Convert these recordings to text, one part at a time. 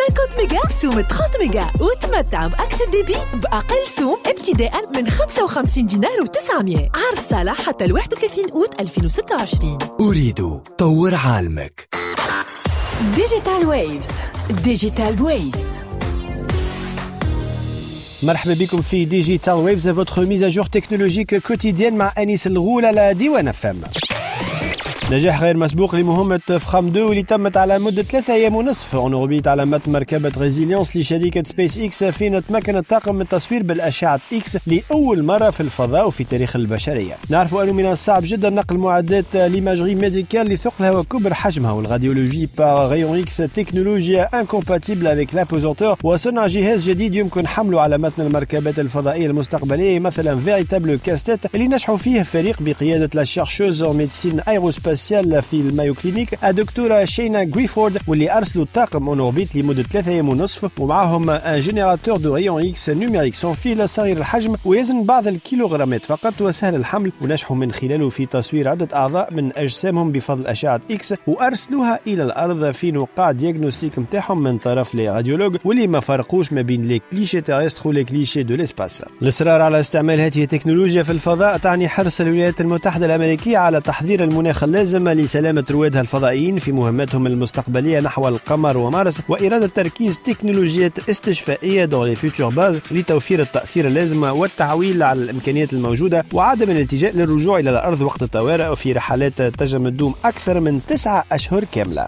50 ميجا بسوم 30 ميجا وتمتع بأكثر ديبي بأقل سوم ابتداء من 55 دينار و900. عرض صالح حتى 31 أوت 2026. أريد طور عالمك. ديجيتال ويفز. ديجيتال ويفز. مرحبا بكم في ديجيتال ويفز, votre mise à jour technologique quotidienne مع أنيس الغول على ديوان FM. نجاح غير مسبوق لمهمة فخام 2 واللي تمت على مدة 3 أيام ونصف اون اوربيت على متن مركبة ريزيليونس لشركة سبيس اكس, فين تمكن الطاقم من التصوير بالأشعة اكس لأول مرة في الفضاء وفي تاريخ البشرية. نعرف أنه من الصعب جدا نقل معدات ليماجري ميديكال لثقلها وكبر حجمها, والراديولوجي بار غيون اكس تكنولوجيا انكومباتيبل افيك لابوزونتور, وصنع جهاز جديد يمكن حمله على متن المركبات الفضائية المستقبلية, مثلا فيريتابل كاستيت اللي نجحوا فيه فريق بقيادة لا شيرشوز اون ميديسين ايروسباسيال في المايو كلينيك الدكتورة شينا غريفورد, واللي أرسلوا الطاقم اون اوربيت لمدة 3 أيام ونصف, ومعهم ان جينيراتور دو ريون اكس نوميريك سون فيل صغير الحجم ويزن بعض الكيلوغرامات فقط وسهل الحمل, ونجحوا من خلاله في تصوير عدة أعضاء من أجسامهم بفضل أشعة اكس وأرسلوها إلى الأرض في نقاع دياغنوستيك متاعهم من طرف لي راديولوج, واللي ما فرقوش ما بين لي كليشي تيرستر ولي كليشي دو ليسباس. الإصرار على استعمال هذه التكنولوجيا في الفضاء تعني حرص الولايات المتحدة الأمريكية على تحضير المناخ اللازم لسلامة روادها الفضائيين في مهمتهم المستقبلية نحو القمر ومارس, وإرادة تركيز تكنولوجيات استشفائية دون لي فيوتشر باز لتوفير التأثير اللازم والتعويل على الإمكانيات الموجودة, وعدم الالتجاء للرجوع إلى الأرض وقت الطوارئ وفي رحلات تجم الدوم أكثر من 9 أشهر كاملة.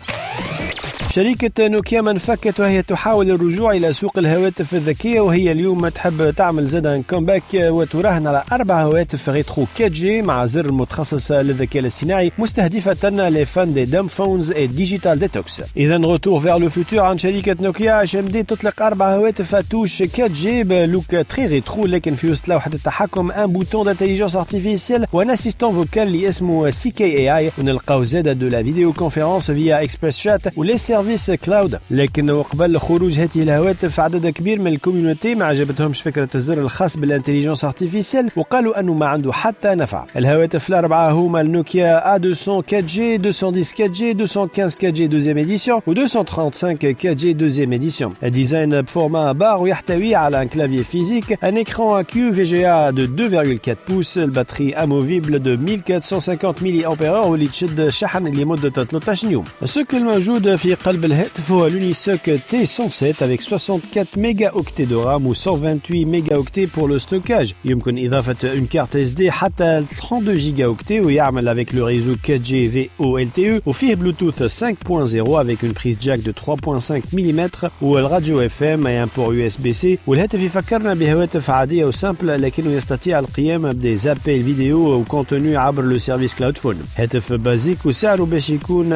شركة نوكيا ما انفكت وهي تحاول الرجوع إلى سوق الهواتف الذكية, وهي اليوم تحب تعمل زادا كومباك وتراهن على 4 هواتف ريترو 4G مع زر متخصص للذكاء الاصطناعي مستهدفة لي فان دي دام فونز اي ديجيتال ديتوكس. إذا روتور فير لو فوتور عن شركة نوكيا HMD تطلق 4 هواتف توش 4G بلوك تري ريترو, لكن في وسط لوحة التحكم ان بوتون دانتيليجنس ارتيفيسيال وان اسيستون فوكال اللي اسمه CKAI, ونلقاو زادا دو لا فيديو كونفيرونس فيا اكسبريس شات ولي سيرفيس كلاود. لكن وقبل خروج هذه الهواتف عدد كبير من الكوميونيتي ما عجبتهمش فكرة الزر الخاص بالانتليجنس ارتيفيسيال, وقالوا أنه ما عنده حتى نفع. الهواتف الأربعة هما النوكيا A200 4G, 210 4G, 215 4G دوزيام إديسيون و 235 4G دوزيام إديسيون. الديزاين بفورما بار ويحتوي على ان كلافيي فيزيك, ان écran AQ VGA de 2.4 بوس, الباتري اموفيبل دو 1450 ملي أمبير واللي تشد شحن لمدة 13 يوم. السوك الموجود في قلب الهاتف هو l'Unisoc T107 avec 64 mégaoctets de RAM ou 128 mégaoctets pour le stockage. يمكن إضافة une carte SD حتى 32 gigaoctets ويعمل avec le réseau 4G VoLTE, وفيه Bluetooth 5.0 avec une prise jack de 3.5 mm والراديو FM et un port USB-C. والهاتف يفكرنا بهواتف عادية وسامبل, لكنه يستطيع القيام بزابيل فيديو وكونتوني عبر لو سيرفيس كلاود فون. هاتف بازيك وسعره باش يكون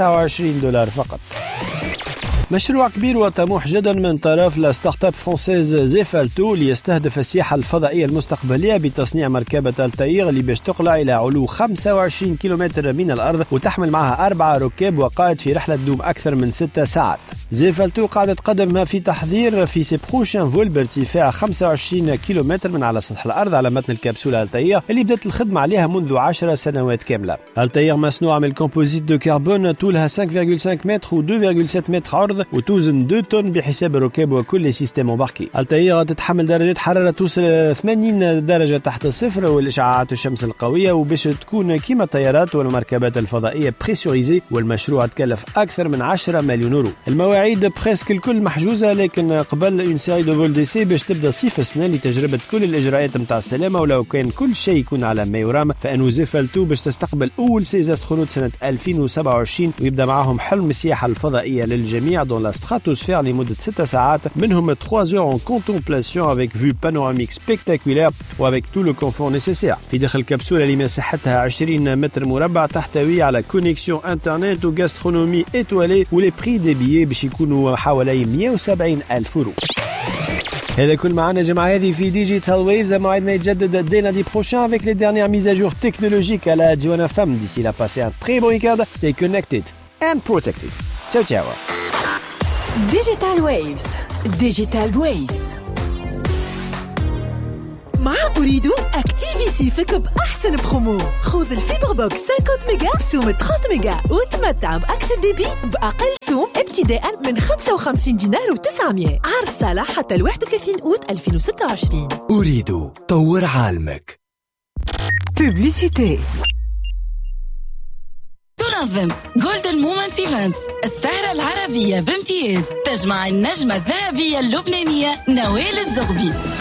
$29 فقط. مشروع كبير وطموح جدا من طرف لا ستارت اب فرانسيز زيفالتو اللي يستهدف السياحة الفضائية المستقبلية بتصنيع مركبة التاير اللي باش تقلع إلى علو 25 كيلومتر من الأرض وتحمل معها 4 ركاب وقائد في رحلة دوم أكثر من 6 ساعات. زيفالتو قاعدة تقدم في تحضير في سي بروشان فول بارتفاع 25 كيلومتر من على سطح الأرض على متن الكبسولة التاير اللي بدأت الخدمة عليها منذ 10 سنوات كاملة. التاير مصنوعة من الكومبوزيت دو كربون, طولها 5.5 متر و 2.7 متر عرض وتوزن 2 طن بحساب الركاب وكل سيستم مباركي. الطائرة تتحمل درجات حرارة توصل 80 درجة تحت الصفر والإشعاعات الشمس القوية, وباش تكون كيما الطيارات والمركبات الفضائية بريسوريزي, والمشروع تكلف أكثر من 10 مليون يورو. المواعيد بريسك الكل محجوزة, لكن قبل اون سيري دو فول دي سي باش تبدا صيف السنة لتجربة كل الإجراءات متاع السلامة, ولو كان كل شيء يكون على ما يرام فإنه زيفالتو باش تستقبل أول 6 أسترونوت سنة 2027 ويبدأ معهم حلم السياحة الفضائية للجميع dans la stratosphère لمدة 6 ساعات, منهم 3 heures en contemplation avec vue panoramique spectaculaire ou avec tout le confort nécessaire. في داخل الكبسولة اللي مساحتها 20 متر مربع تحتوي على كونيكسيون انترنت وغاسترونومي إتوالي, ولي بري دي بيي باش يكونوا حوالي 170,000 يورو. هذا كل معنا جماعة هذه في ديجيتال ويفز, موعدنا يتجدد dès lundi prochain avec les dernières mises à jour technologiques à la Diwan FM. D'ici là, passez un très bon week-end. Stay connected and protected. Ciao ciao. Digital Waves. Digital Waves. مع أريد أكتيفي سيفك بأحسن برومو. خذ الفيبر بوكس 50 ميجا بسوم 30 ميجا وتمتع بأكثر ديبي بأقل سوم ابتداء من 55 دينار و900. عرض صالح حتى 31 أوت 2026. أريد طور عالمك. بوبليسيتي. تنظم جولدن مومنت ايفنتس السهرة العربية بامتياز، تجمع النجمة الذهبية اللبنانية نوال الزغبي